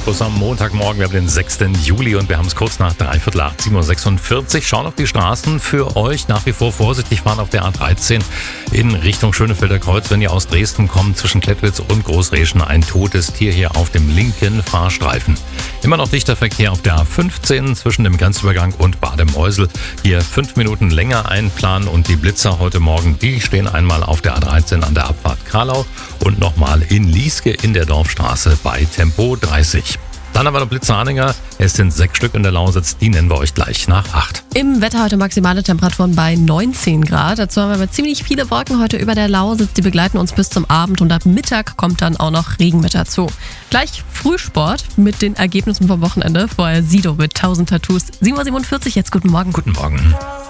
Infos am Montagmorgen. Wir haben den 6. Juli und wir haben es kurz nach 7:45 7:46 Uhr. Schauen auf die Straßen für euch. Nach wie vor vorsichtig fahren auf der A13 in Richtung Schönefelder Kreuz. Wenn ihr aus Dresden kommt, zwischen Klettwitz und Großreschen ein totes Tier hier auf dem linken Fahrstreifen. Immer noch dichter Verkehr auf der A15 zwischen dem Grenzübergang und Bademeusel. Hier 5 Minuten länger einplanen und die Blitzer heute Morgen, die stehen einmal auf der A13 an der Abfahrt Kralau und nochmal in Lieske in der Dorfstraße bei Tempo 30. Dann haben wir noch Blitzer-Anhänger. Es sind 6 Stück in der Lausitz, die nennen wir euch gleich nach 8. Im Wetter heute maximale Temperaturen bei 19 Grad. Dazu haben wir aber ziemlich viele Wolken heute über der Lausitz. Die begleiten uns bis zum Abend und ab Mittag kommt dann auch noch Regen mit dazu. Gleich Frühsport mit den Ergebnissen vom Wochenende. Vorher Sido mit 1000 Tattoos. 7:47 Uhr, jetzt guten Morgen. Guten Morgen.